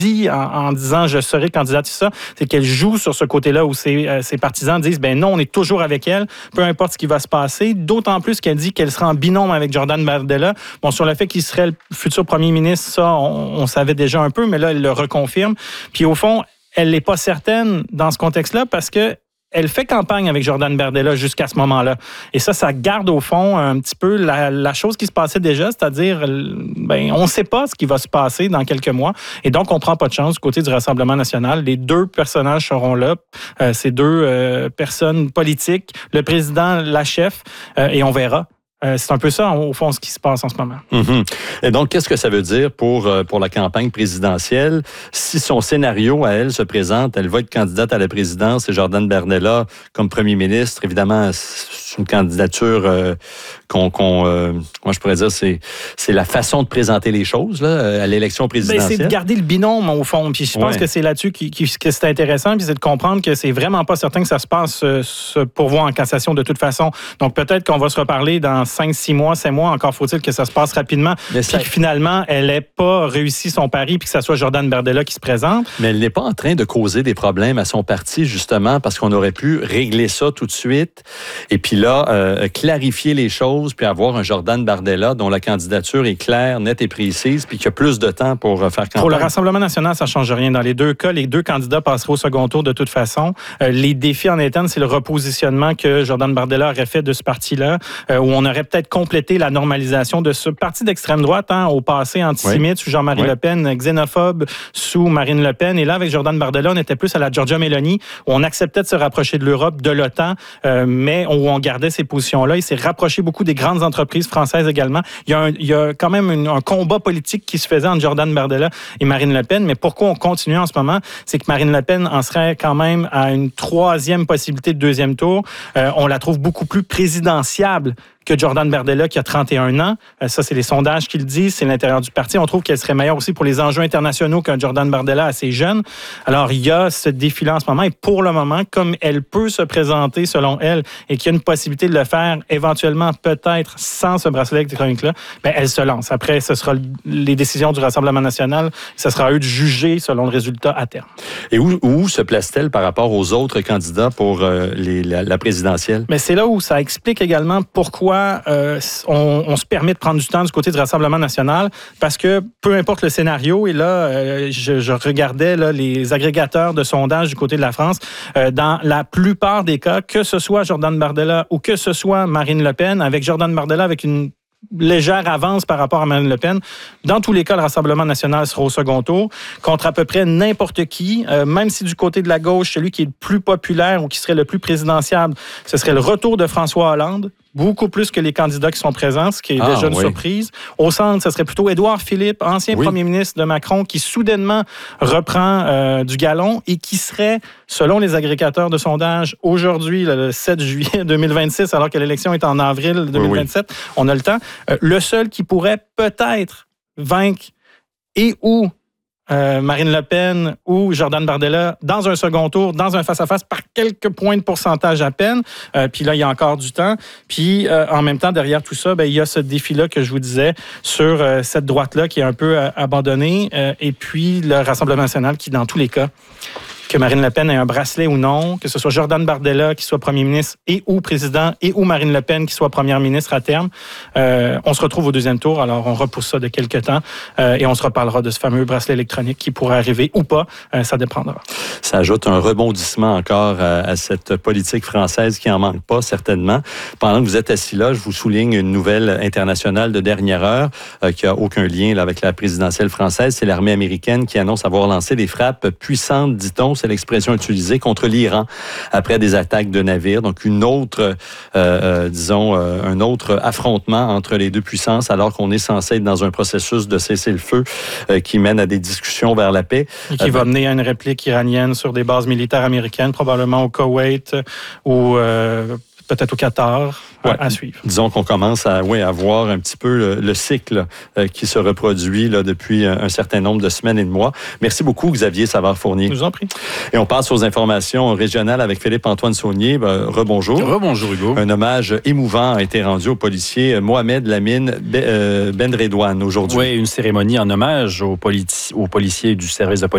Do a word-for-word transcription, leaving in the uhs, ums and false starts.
dit en, en disant « je serai candidate », tout ça, c'est qu'elle joue sur ce côté-là où ses, euh, ses partisans disent « ben non, on est toujours avec elle, peu importe ce qui va se passer », d'autant plus qu'elle dit qu'elle sera en binôme avec Jordan Bardella. Bon, sur le fait qu'il serait le futur premier ministre, ça, on, on savait déjà un peu, mais là, elle le reconfirme. Puis au fond, elle n'est pas certaine dans ce contexte-là parce que elle fait campagne avec Jordan Bardella jusqu'à ce moment-là. Et ça, ça garde au fond un petit peu la, la chose qui se passait déjà, c'est-à-dire, ben, on ne sait pas ce qui va se passer dans quelques mois. Et donc, on ne prend pas de chance du côté du Rassemblement national. Les deux personnages seront là, euh, ces deux euh, personnes politiques, le président, la chef, euh, et on verra. Euh, c'est un peu ça, au fond, ce qui se passe en ce moment. Mm-hmm. Et donc, qu'est-ce que ça veut dire pour, pour la campagne présidentielle? Si son scénario, à elle, se présente, elle va être candidate à la présidence et Jordan Bardella comme premier ministre, évidemment, c'est une candidature euh, qu'on... qu'on euh, moi, je pourrais dire, c'est, c'est la façon de présenter les choses là, à l'élection présidentielle. Ben, c'est de garder le binôme, au fond. Puis je pense ouais. que c'est là-dessus qui, qui, que c'est intéressant, puis c'est de comprendre que c'est vraiment pas certain que ça se passe, ce pourvoi en cassation de toute façon. Donc, peut-être qu'on va se reparler dans cinq, six mois, sept mois, encore faut-il que ça se passe rapidement. Mais puis ça... que finalement, elle n'ait pas réussi son pari puis que ça soit Jordan Bardella qui se présente. Mais elle n'est pas en train de causer des problèmes à son parti, justement, parce qu'on aurait pu régler ça tout de suite et puis là, euh, clarifier les choses puis avoir un Jordan Bardella dont la candidature est claire, nette et précise puis qui a plus de temps pour faire campagne. Pour le Rassemblement national, ça ne change rien. Dans les deux cas, les deux candidats passeraient au second tour de toute façon. Euh, les défis en interne, c'est le repositionnement que Jordan Bardella aurait fait de ce parti-là, euh, où on aurait peut-être compléter la normalisation de ce parti d'extrême droite, hein, au passé antisémite, oui. sous Jean-Marie oui. Le Pen, xénophobe sous Marine Le Pen. Et là, avec Jordan Bardella, on était plus à la Giorgia Meloni, où on acceptait de se rapprocher de l'Europe, de l'OTAN, euh, mais où on gardait ces positions-là. Il s'est rapproché beaucoup des grandes entreprises françaises également. Il y a, un, il y a quand même une, un combat politique qui se faisait entre Jordan Bardella et Marine Le Pen. Mais pourquoi on continue en ce moment? C'est que Marine Le Pen en serait quand même à une troisième possibilité de deuxième tour. Euh, on la trouve beaucoup plus présidentiable que Jordan Bardella, qui a trente et un ans. Ça, c'est les sondages qui le disent, c'est l'intérieur du parti. On trouve qu'elle serait meilleure aussi pour les enjeux internationaux qu'un Jordan Bardella assez jeune. Alors, il y a ce défi-là en ce moment. Et pour le moment, comme elle peut se présenter, selon elle, et qu'il y a une possibilité de le faire, éventuellement, peut-être, sans ce bracelet électronique-là, bien, elle se lance. Après, ce sera les décisions du Rassemblement national. Ce sera à eux de juger selon le résultat à terme. Et où, où se place-t-elle par rapport aux autres candidats pour euh, les, la, la présidentielle? Mais c'est là où ça explique également pourquoi Euh, on, on se permet de prendre du temps du côté du Rassemblement national parce que peu importe le scénario, et là, euh, je, je regardais là, les agrégateurs de sondages du côté de la France, euh, dans la plupart des cas, que ce soit Jordan Bardella ou que ce soit Marine Le Pen, avec Jordan Bardella avec une légère avance par rapport à Marine Le Pen. Dans tous les cas, le Rassemblement national sera au second tour contre à peu près n'importe qui, euh, même si du côté de la gauche, celui qui est le plus populaire ou qui serait le plus présidentiable, ce serait le retour de François Hollande, beaucoup plus que les candidats qui sont présents, ce qui est ah, déjà une oui. surprise. Au centre, ce serait plutôt Édouard Philippe, ancien oui. premier ministre de Macron, qui soudainement reprend euh, du galon et qui serait, selon les agrégateurs de sondages, aujourd'hui, le sept juillet deux mille vingt-six, alors que l'élection est en avril deux mille vingt-sept, oui, oui. on a le temps, euh, le seul qui pourrait peut-être vaincre et ou Euh, Marine Le Pen ou Jordan Bardella dans un second tour, dans un face-à-face par quelques points de pourcentage à peine. Euh, puis là, il y a encore du temps. Puis euh, en même temps, derrière tout ça, ben, il y a ce défi-là que je vous disais sur euh, cette droite-là qui est un peu euh, abandonnée. Euh, et puis le Rassemblement national qui, dans tous les cas, que Marine Le Pen ait un bracelet ou non, que ce soit Jordan Bardella qui soit premier ministre et ou président et ou Marine Le Pen qui soit première ministre à terme. Euh, on se retrouve au deuxième tour, alors on repousse ça de quelques temps euh, et on se reparlera de ce fameux bracelet électronique qui pourrait arriver ou pas, euh, ça dépendra. Ça ajoute un rebondissement encore à, à cette politique française qui en manque pas, certainement. Pendant que vous êtes assis là, je vous souligne une nouvelle internationale de dernière heure euh, qui a aucun lien là, avec la présidentielle française. C'est l'armée américaine qui annonce avoir lancé des frappes puissantes, dit-on, c'est l'expression utilisée, contre l'Iran après des attaques de navires. Donc, une autre, euh, euh, disons, euh, un autre affrontement entre les deux puissances alors qu'on est censé être dans un processus de cessez-le-feu euh, qui mène à des discussions vers la paix. Et qui euh, va mener à une réplique iranienne sur des bases militaires américaines, probablement au Koweït ou euh, peut-être au Qatar. Ouais, à suivre. Disons qu'on commence à, ouais, à voir un petit peu le, le cycle euh, qui se reproduit là, depuis un, un certain nombre de semaines et de mois. Merci beaucoup, Xavier Savard-Fournier. Je vous en prie. Et on passe aux informations régionales avec Philippe-Antoine Saunier. Ben, rebonjour. Rebonjour, Hugo. Un hommage émouvant a été rendu au policier Mohamed Lamine Ben Redouane aujourd'hui. Oui, une cérémonie en hommage aux, politi- aux policiers du service de police